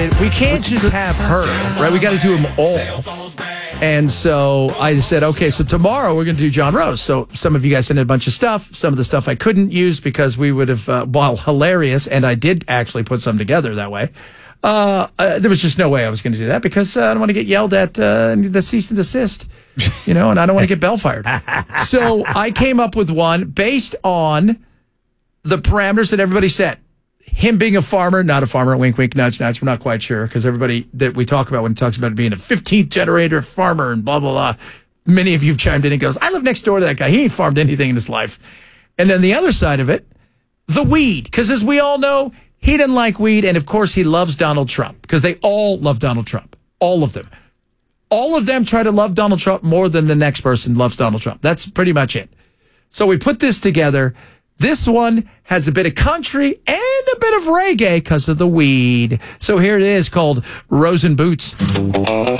decided we can't just have her, right? We got to do them all. And so I said, okay, so tomorrow we're going to do John Rose. So some of you guys sent in a bunch of stuff. Some of the stuff I couldn't use because we would have, while hilarious, and I did actually put some together that way. There was just no way I was going to do that because I don't want to get yelled at the cease and desist, and I don't want to get bell fired. So I came up with one based on the parameters that everybody set. Him being a farmer, not a farmer, wink, wink, nudge, nudge. We're not quite sure because everybody that we talk about when he talks about being a 15th generator farmer and blah, blah, blah. Many of you have chimed in and goes, I live next door to that guy. He ain't farmed anything in his life. And then the other side of it, the weed. Because as we all know, he didn't like weed. And of course, he loves Donald Trump because they all love Donald Trump. All of them. All of them try to love Donald Trump more than the next person loves Donald Trump. That's pretty much it. So we put this together. This one has a bit of country and a bit of reggae because of the weed. So here it is called Rose and Boots.